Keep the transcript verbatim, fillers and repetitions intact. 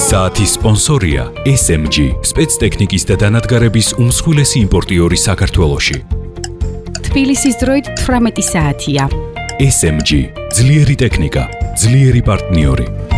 საათის სპონსორია ეს ემ ჯი, სპეცტექნიკის და დანადგარების უმსხვილესი იმპორტიორი საქართველოში. თბილისის დროით თვრამეტი საათია. ეს ემ ჯი, ძლიერი ტექნიკა, ძლიერი პარტნიორი.